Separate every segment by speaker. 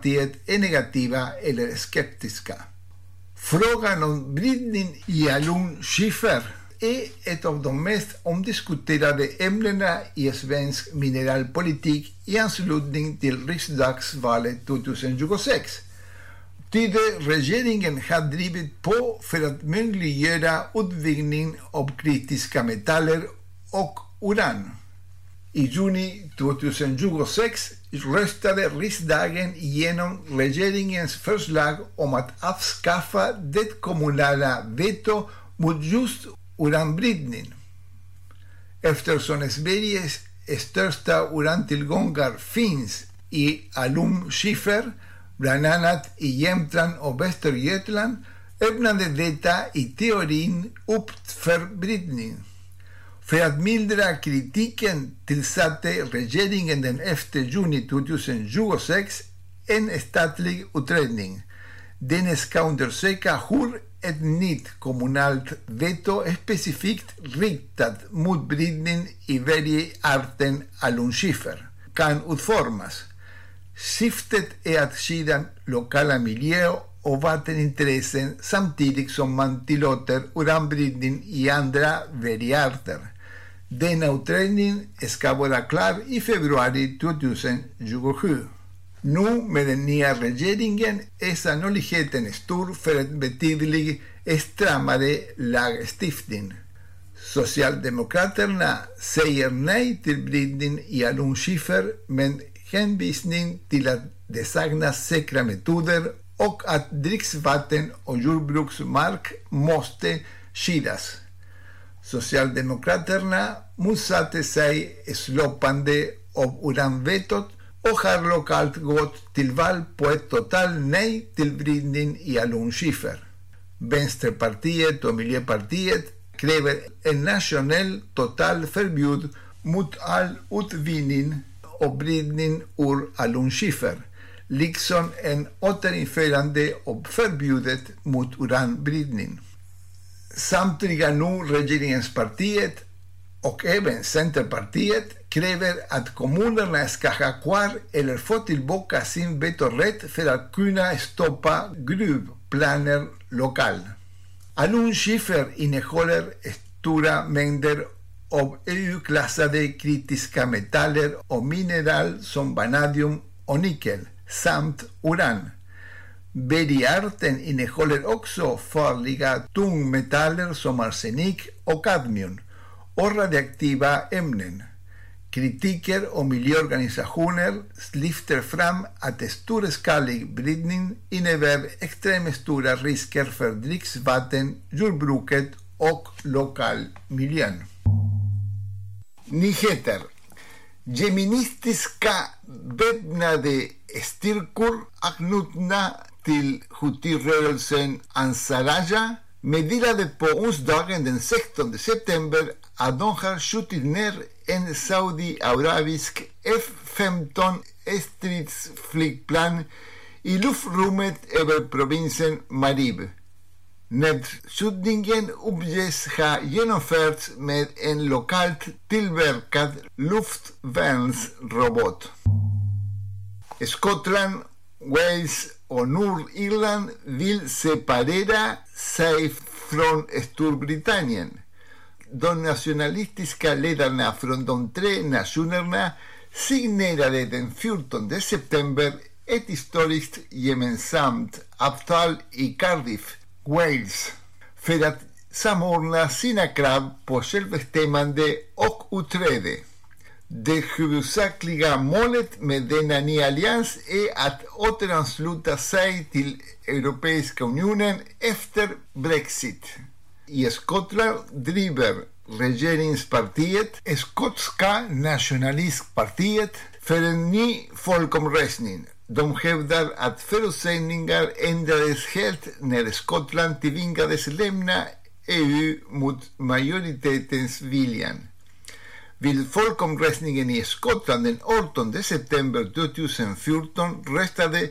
Speaker 1: partiet är negativa eller skeptiska. Frågan om brytning i alunskiffer är ett av de mest omdiskuterade ämnena i svensk mineralpolitik i anslutning till riksdagsvalet 2026. Regeringen har drivit på för att möjliggöra utvinning av kritiska metaller och uran. I juni 2026 röstade riksdagen igenom regeringens förslag om att avskaffa det kommunala veto mot just uranbrytning. Eftersom Sveriges största urantillgångar finns i alunskiffer, bland annat i Jämtland och Västergötland, öppnade detta i teorin upp för brytning. För att mildra kritiken tillsatte regeringen den 11 juni 2026 en statlig utredning. Den ska undersöka hur ett nytt kommunalt veto specifikt riktat mot brytning i bergarten alunskiffer kan utformas. Syftet är att skydda lokala miljö- och vattenintressen samtidigt som man tillåter uranbrytning i andra bergarter. Denna utredning ska vara klar i februari 2027. Nu med den nya regeringen är sannolikheten stor för en betydligt stramare lagstiftning. Socialdemokraterna säger nej till brytning i alunskiffer med hänvisning till att det saknas säkra metoder och att dricksvatten och jordbruksmark måste skyddas. Socialdemokraterna motsatte sig slopande av uranvetot och har lokalt gått till val på ett totalt nej till brytning i alunskiffer. Vänsterpartiet och Miljöpartiet kräver en nationell totalförbud mot all utvinning och brytning ur alunskiffer, liksom en återinförande av förbudet mot uranbrytning. Samtliga nu regeringspartiet och även Centerpartiet kräver att kommunerna ska ha kvar eller få tillbaka sin vetorätt för att kunna stoppa gruvplaner lokalt. Alunskiffer innehåller stora mängder av EU-klassade kritiska metaller och mineral som vanadium och nickel samt uran. Bergarten innehåller också farliga tungmetaller som arsenik och kadmium och radioaktiva ämnen. Kritiker och miljöorganisationer lyfter fram att storskalig brytning innebär extremt stora risker för dricksvatten, jordbruket och lokalmiljön. Nyheter. Jemenitiska väpnade styrkor anknutna till Houthi-rörelsen Ansaraya meddelade på onsdagen den 16 september att de har skjutit ner en saudiarabisk F-15 stridsflygplan i luftrummet över provinsen Marib. Nedskjutningen uppges ha genomförts med en lokalt tillverkad luftvärnsrobot. Skottland, Wales och Nordirland vill separera sig från Storbritannien. De nationalistiska ledarna från de tre nationerna signerade den 14 september ett historiskt gemensamt avtal i Cardiff, Wales, för att samordna sina krav på självbestämmande och utträde. Det huvudsakliga målet med denna nya allians är att återansluta sig till Europeiska unionen efter Brexit. I Skottland driver regeringspartiet, skotska nationalistpartiet, för en ny folkomröstning. De hävdar att förutsättningar ändrades helt när Skottland tvingades lämna EU mot majoritetens viljan. Vid folkomröstningen i Skottland den 18 september 2014 röstade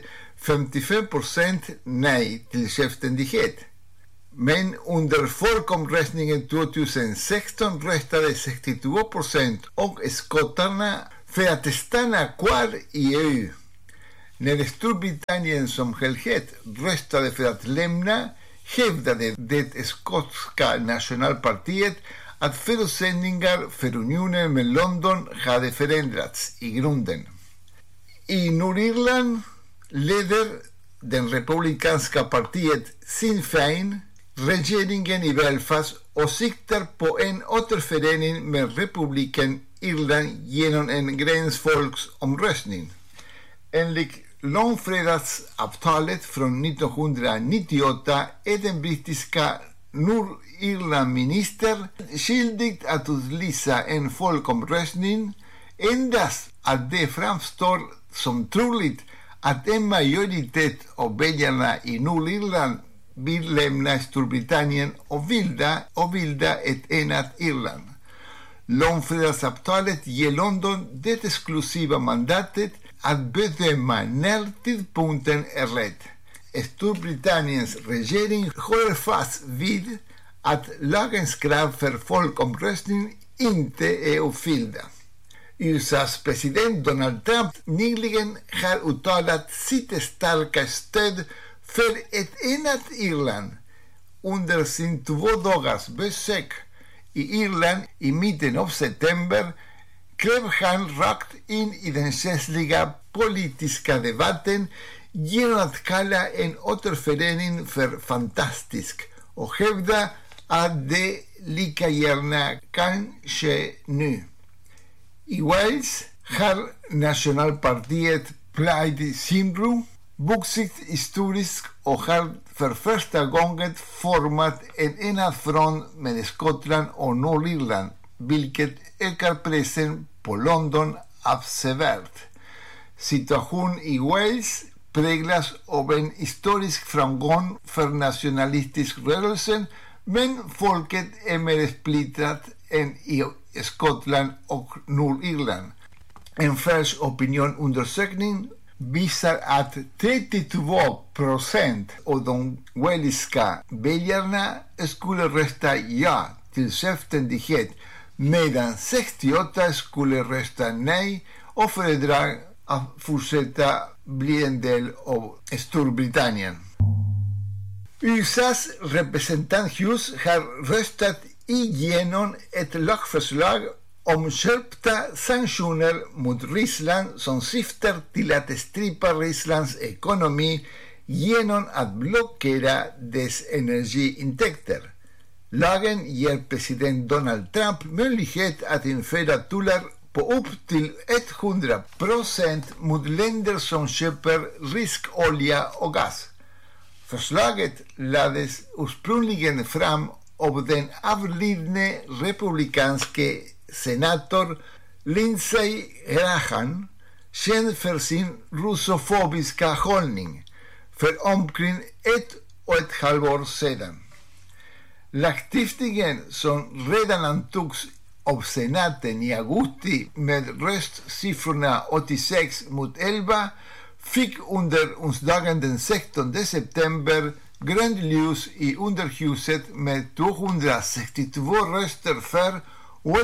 Speaker 1: 55% nej till självständighet. Men under folkomröstningen 2016 röstade 62% och skottarna för att stanna kvar i EU. När Storbritannien som helhet röstade för att lämna hävdade det skotska nationalpartiet att förutsättningar för unionen med London hade förändrats i grunden. I Nordirland leder den republikanska partiet Sinn Féin regeringen i Belfast och siktar på en återförening med republiken Irland genom en gränsfolksomröstning. Enligt långfredagsavtalet från 1998 är den brittiska Nordirlandminister skyldig att utlysa en folkomröstning endast att det framstår som troligt att en majoritet av väljarna i Nordirland vill lämna Storbritannien och bilda ett enat Irland. Långfredagsavtalet ger London det exklusiva mandatet att bedöma när tidpunkten är rätt. Storbritanniens regering håller fast vid att lagens krav för folkomröstning inte är uppfyllda. USAs president Donald Trump nyligen har uttalat sitt starka stöd för ett enat Irland. Under sin 2 dagars besök i Irland i mitten av september klev han rakt in i den känsliga politiska debatten genom att kalla en återförening för fantastisk och hävda att det lika gärna kan ske nu. I Wales har nationalpartiet Plaid Cymru vuxit historiskt och har för första gången format en enad front med Skottland och Nordirland, vilket ökar pressen på London avsevärt. Situationen i Wales präglas av en historisk framgång för nationalistisk rörelsen, men folket är mer splittrat än i Skottland och Nordirland. En färsk opinionundersökning visar att 32% av de waliska väljarna skulle rösta ja till självständighet, medan 68% skulle rösta nej och föredra att fortsätta bli en del av Storbritannien. USAs representanthus har röstat igenom ett lagförslag om skärpta sanktioner mot Ryssland som syftar till att strypa Rysslands ekonomi genom att blockera dess energiintäkter. Lagen ger president Donald Trump möjlighet att införa tullar på upp till 100% mot länder som köper rysk olja och gas. Förslaget lades ursprungligen fram av den avlidne republikanske senator Lindsey Graham, känd för sin russofobiska hållning, för omkring 1,5 år sedan. Lagstiftningen som redan antogs av senaten i augusti med röstsiffrorna 86-11 fick under onsdagen den 16 september grönt ljus i underhuset med 262 röster för och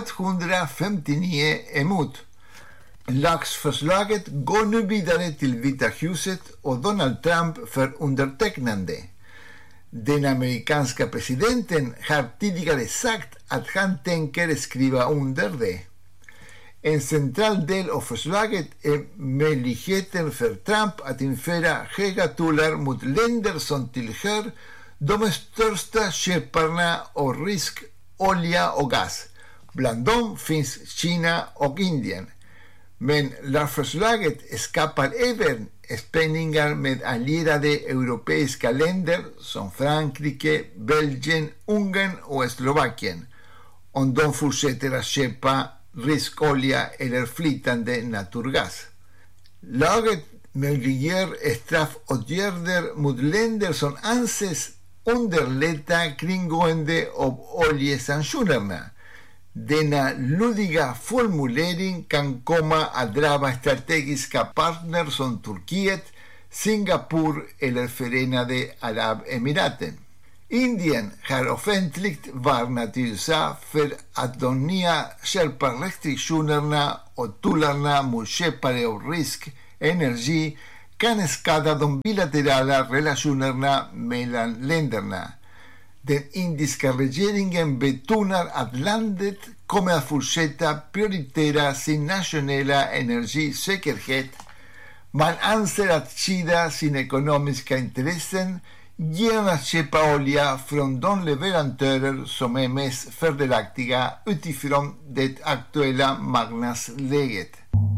Speaker 1: 159 emot. Lagsförslaget går nu vidare till Vita huset och Donald Trump för undertecknande. Den amerikanska presidenten har tidigare sagt att han tänker skriva under det. En central del av förslaget är möjligheten för Trump att införa höga tullar mot länder som tillhör de största köparna av rysk olja och gas. Bland dem finns Kina och Indien. Men lagförslaget skapar även spänningar med allierade europeiska länder som Frankrike, Belgien, Ungern och Slovakien, om de fortsätter att köpa rysk olja eller flytande naturgas. Laget möjliggör straffåtgärder mot länder som anses underlätta kringgående av oljesanktionerna. Denna luddiga formulering kan komma att drabba strategiska partner som Turkiet, Singapore eller Förenade Arabemiraten. Indien har offentligt varnat USA för att de nya skärpta restriktionerna och tullarna mot köpare av rysk energi kan skada de bilaterala relationerna mellan länderna. Den indiska regeringen betonar att landet kommer att fortsätta prioritera sin nationella energisäkerhet. Man anser att skydda sina ekonomiska intressen genom att köpa olja från de leverantörer som är mest fördelaktiga utifrån det aktuella marknadsläget.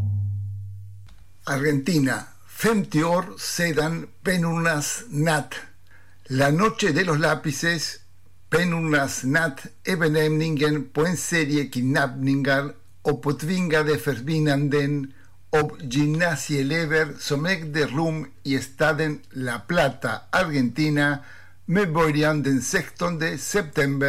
Speaker 1: Argentina, 50 år sedan Penurnas natt. La noche de los lápices, Penurnas natt, är benämningen på en serie kidnappningar och påtvingade försvinnanden av gymnasieelever som ägde rum i staden La Plata, Argentina, med början den 16 september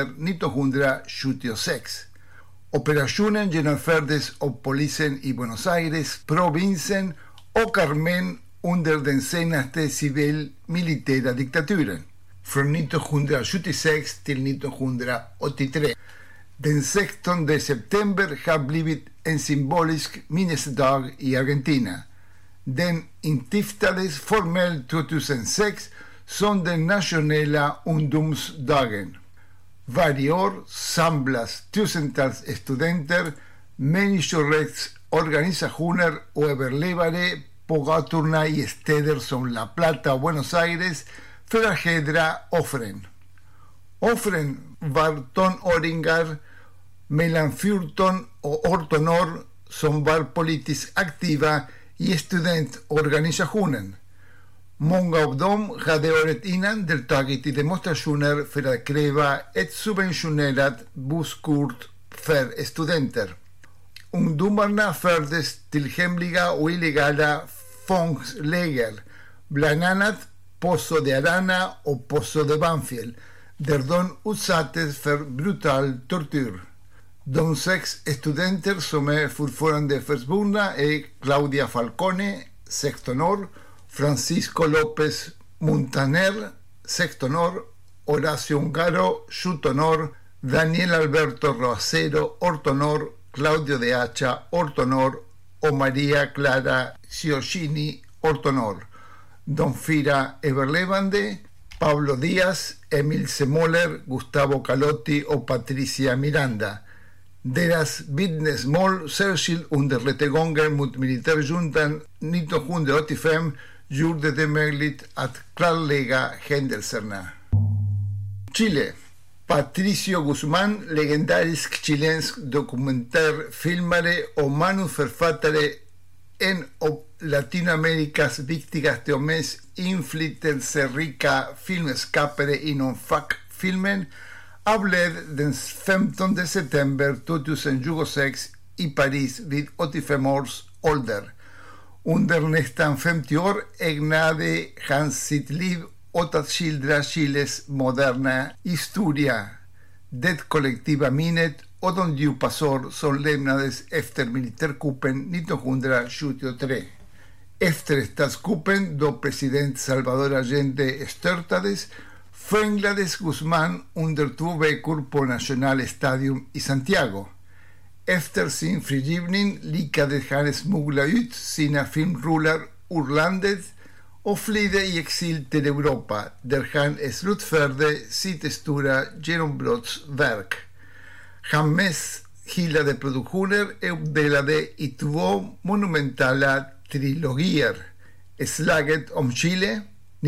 Speaker 1: 1976. Operationen genomfördes av polisen i Buenos Aires, provinsen och armén under den senaste civil-militära diktaturen, från 1976 till 1983. Den 16 september har blivit en symbolisk minnesdag i Argentina. Den instiftades formellt 2006 som den nationella ungdomsdagen. Varje år samlas tusentals studenter, människorättsorganisationer och överlevare på gatorna i städer som La Plata och Buenos Aires för att hedra offren. Offren var tonåringar mellan 14 och 18 år som var politiskt aktiva i studentorganisationen. Många av dem hade året innan deltagit i demonstrationer för att kräva ett subventionerat busskort för studenter. Ungdomarna fördes till hemliga och illegala fångsläger, bland annat Pozo de Arana och Pozo de Banfield, där de utsattes för brutal tortyr. De 6 studenter som är fortfarande försvunna är Claudia Falcone, 16 år, Francisco López Montaner, 16 år, Horacio Ungaro, 17 år, Daniel Alberto Roacero, 18 år, Claudio de Hacha, 18 år och Maria Clara Giorgini, 18 år. De 4 överlevande, Pablo Díaz, Emil Semoller, Gustavo Calotti och Patricia Miranda. Deras vittnesmål, särskilt under rättegången mot militärjuntan 1985, gjorde det möjligt att klarlägga händelserna. Chile. Patricio Guzmán, legendarisk chilensk dokumentärfilmare och manusförfattare, en av Latinamerikas viktigaste och mest inflytelserika filmskapare inom fackfilmen, avled den 15 september 2026 i Paris vid 85 års ålder. Under nästan 50 år ägnade han sitt liv åt att skildra Chiles moderna historia, det kollektiva minnet och de djupa sår som lämnades efter militärkuppen 1973. Efter statskuppen, då president Salvador Allende störtades, fängslades Guzmán under 2 veckor på Nationalstadion i Santiago. Efter sin frigivning lyckades han smuggla ut sina filmrullar ur landet och flydde i exil till Europa, där han slutförde sitt stora genombrottsverk. Hans mest hyllade produktioner är uppdelade i 2 monumentala trilogier: Slaget om Chile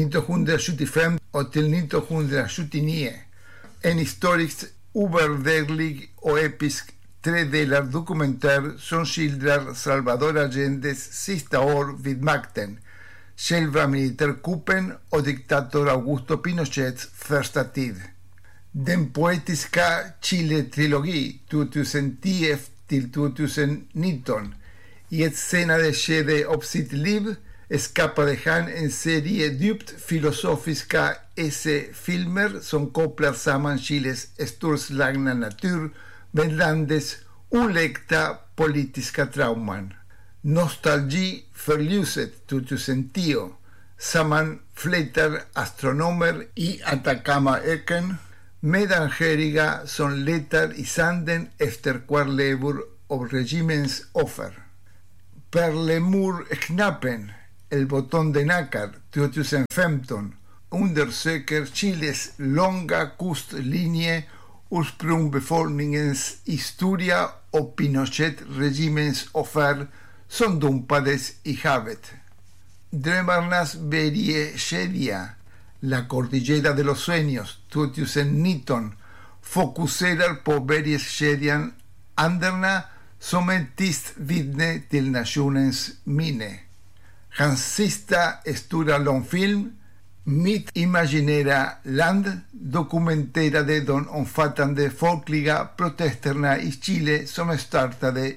Speaker 1: 1975 och till 1979, en historiskt ovärderlig och episk 3-delar dokumentär som skildrar Salvador Allendes sista år vid makten, själva militärkuppen och diktator Augusto Pinochets första tid. Den poetiska Chile-trilogi 2010 till 2019. I ett senare skede av sitt liv skapade han en serie djupt filosofiska essefilmer som kopplar samman Chiles storslagna natur med landets oläkta politiska trauman. Nostalgi för ljuset 2010 sammanflätar astronomer i Atacamaöken med anhöriga som letar i sanden efter kvarlevor av regimens offer. Perlemorknappen, El botón de nácar 2015 undersöker Chiles långa kustlinje, ursprungsbefolkningens historia och Pinochet-regimens offer som dumpades i havet. Drömmarnas bergskedja, La Cordillera de los Sueños 2019 fokuserar på bergskedjan Anderna som ett tyst vittne till nationens minne. Hans sista stora långfilm, Mitt imaginära land, dokumenterade de omfattande folkliga protesterna i Chile som startade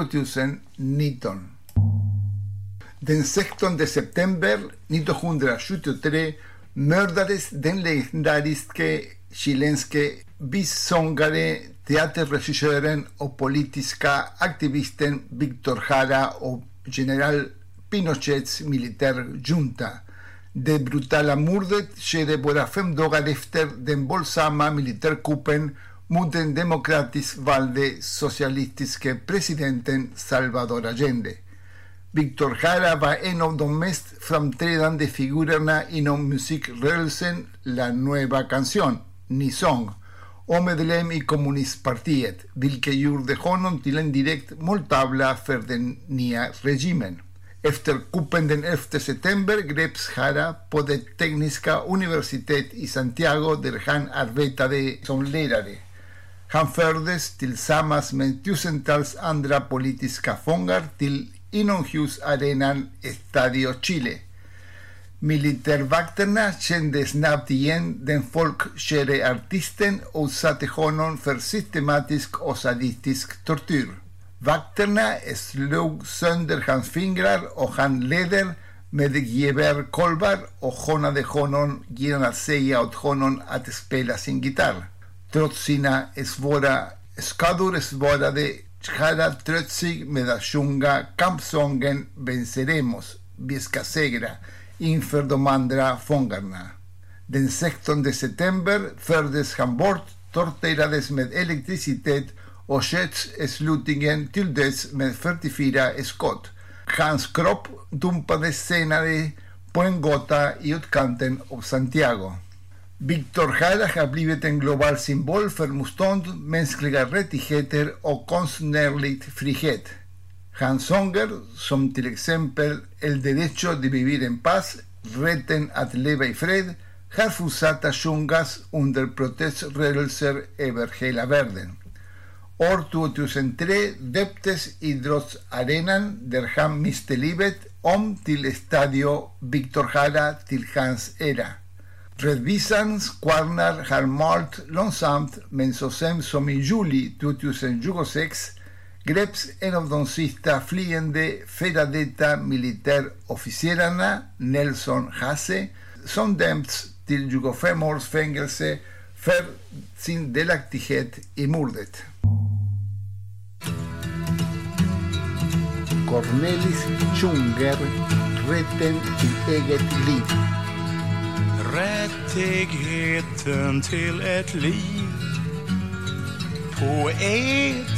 Speaker 1: 2019. Den 16 september 1973 mördades den legendariske chilenske vissångare, teaterregissören och politiska aktivisten Víctor Jara och general Pinochets militärjunta. Det brutala mordet skedde bara 5 dagar efter den våldsamma militärkuppen mot den demokratiskt valde socialistiske presidenten Salvador Allende. Víctor Jara var en av de mest framträdande figurerna inom musikrörelsen La Nueva Canción, Ny Sång, och medlem i kommunistpartiet, vilket gjorde honom till en direkt måltavla för den nya regimen. Efter kuppen den 11 september greps Jara på det tekniska universitet i Santiago där han arbetade som lärare. Han fördes tillsammans med tusentals andra politiska fångar till inomhusarenan Estadio Chile. Militärvakterna kände snabbt igen den folkkäre artisten och utsatte honom för systematisk och sadistisk tortyr. Vakterna slog sönder hans fingrar och handleder med gevärkolvar och hånade honom genom att säga åt honom att spela sin gitarr. Trots sina svåra skador svarade Jara trotsig med att sjunga kampsången Venceremos, vi ska segra, inför de andra fångarna. Den 16 september fördes han bort, torterades med elektricitet och sköts slutligen till döds med 44 skott. Hans kropp dumpades senare på en gata i utkanten av Santiago. Víctor Jara har blivit en global symbol för motstånd, mänskliga rättigheter och konstnärlig frihet. Hans sånger, som till exempel El derecho de vivir en paz, rätten att leva i fred, har fortsatt att sjungas under proteströrelser över hela världen. År 2003 döptes idrottsarenan där han miste livet om till Estadio Víctor Jara till hans ära. Rättvisans kvarnar har malt långsamt, men så sent som i juli 2026 greps en av de sista flyende före detta militärofficerarna, Nelson Hasse, som dömts till 25 års fängelse för sin delaktighet i mordet. Cornelis sjunger rätten till eget liv.
Speaker 2: Rättigheten till ett liv på ett